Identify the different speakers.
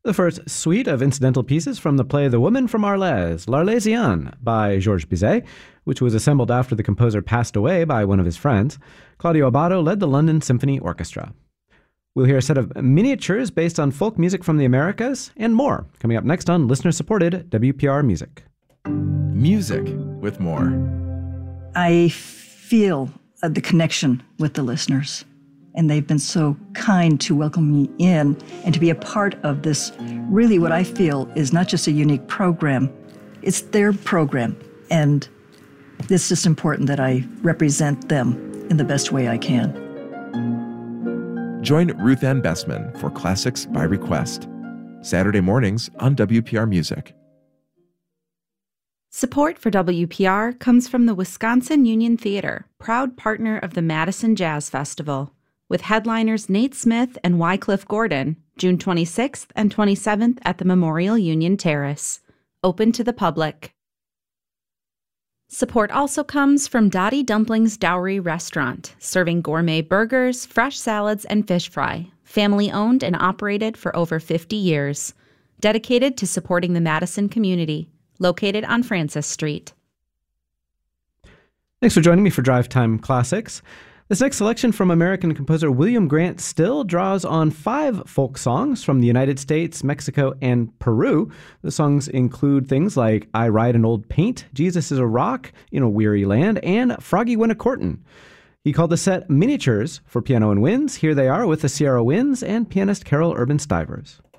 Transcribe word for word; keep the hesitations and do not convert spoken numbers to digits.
Speaker 1: The first suite of incidental pieces from the play The Woman from Arles, L'Arlésienne, by Georges Bizet, which was assembled after the composer passed away by one of his friends. Claudio Abbado led the London Symphony Orchestra. We'll hear a set of miniatures based on folk music from the Americas and more, coming up next on listener-supported W P R Music.
Speaker 2: Music with more.
Speaker 3: I feel uh, the connection with the listeners, and they've been so kind to welcome me in and to be a part of this, really what I feel is not just a unique program, it's their program, and it's just important that I represent them in the best way I can.
Speaker 2: Join Ruth Ann Bessman for Classics by Request, Saturday mornings on W P R Music.
Speaker 4: Support for W P R comes from the Wisconsin Union Theater, proud partner of the Madison Jazz Festival, with headliners Nate Smith and Wycliffe Gordon, June twenty-sixth and twenty-seventh at the Memorial Union Terrace, open to the public. Support also comes from Dottie Dumplings Dowry Restaurant, serving gourmet burgers, fresh salads, and fish fry, family-owned and operated for over fifty years, dedicated to supporting the Madison community. Located on Francis Street.
Speaker 1: Thanks for joining me for Drive Time Classics. This next selection from American composer William Grant Still draws on five folk songs from the United States, Mexico, and Peru. The songs include things like I Ride an Old Paint, Jesus is a Rock in a Weary Land, and Froggy Winnecorton. He called the set Miniatures for piano and winds. Here they are with the Sierra Winds and pianist Carol Urban Stivers.